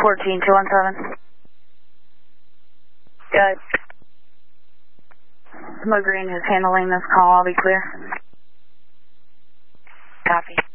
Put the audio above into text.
14217. Good. Smoke Green is handling this call. I'll be clear. Copy.